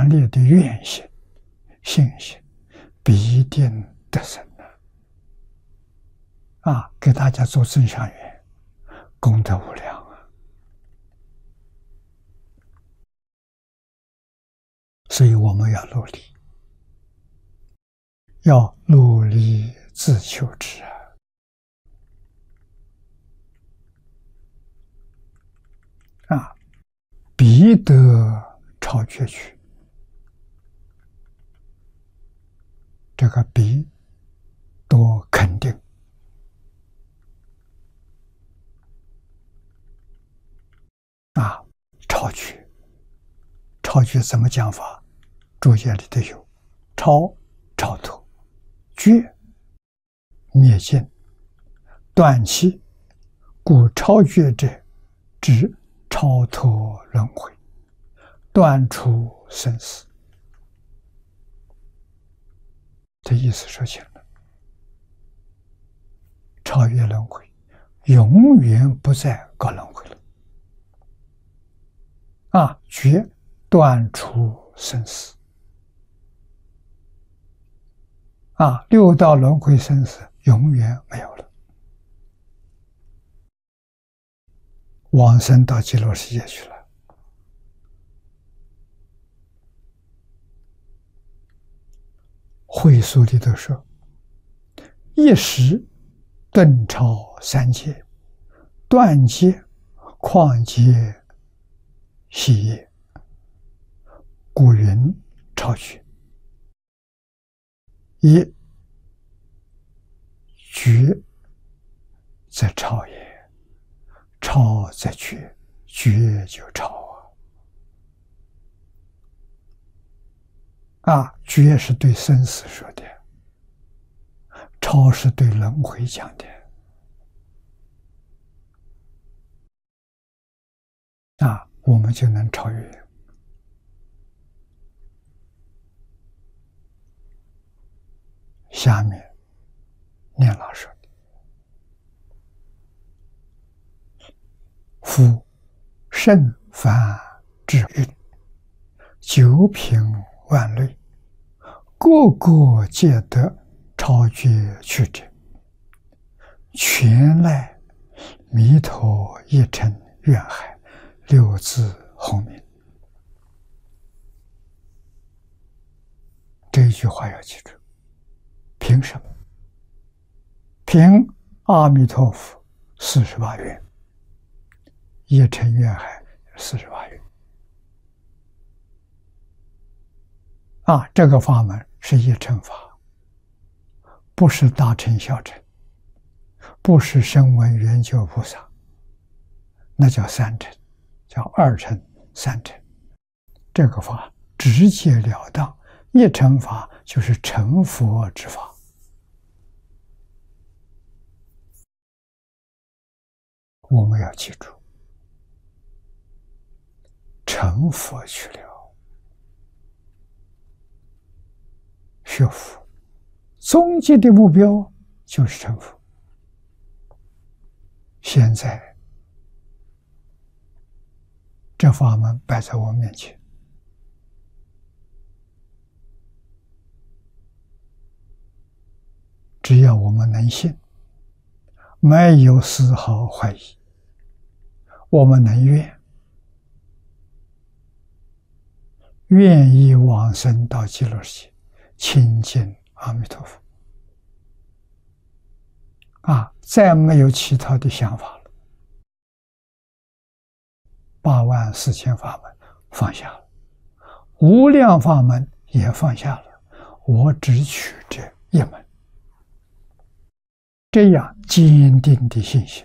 强烈的愿心、信心，必定得生给大家做增上缘，功德无量所以我们要努力自求之必得超绝去。这个必多肯定超绝怎么讲法？注解里头有超脱、绝灭尽、断气，故超绝者指超脱轮回，断除生死。这意思说清了，超越轮回，永远不再搞轮回了。绝断除生死。六道轮回生死永远没有了，往生到极乐世界去了。会疏里头说：一时顿超三界，断界旷界息业，故云超绝。一绝则超也，超则绝，绝就超绝是对生死说的，超是对轮回讲的。我们就能超越。下面念老说的：夫圣凡之运，九品万类，个个皆得超绝去者，全赖弥陀一尘愿海，六字洪名。这一句话要记住。凭什么？凭阿弥陀佛48愿，一尘愿海48愿。这个法门是一乘法，不是大乘小乘，不是声闻缘觉菩萨，那叫三乘，叫二乘、三乘。这个法直截了当，一乘法就是成佛之法。我们要记住，成佛去了，学佛终极的目标就是成佛。现在这法门摆在我面前，只要我们能信，没有丝毫怀疑，我们能愿意往生到极乐世界，亲近阿弥陀佛。再没有其他的想法了。84000法门放下了，无量法门也放下了，我只取这一门。这样坚定的信心，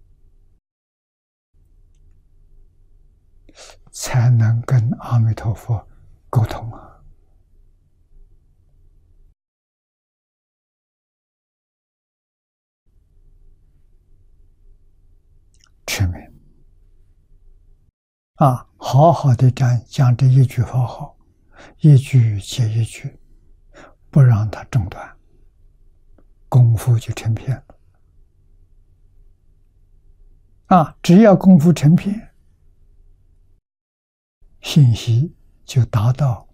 才能跟阿弥陀佛沟通持名好好的讲这一句佛号，一句接一句，不让它中断，功夫就成片了。只要功夫成片，信息就达到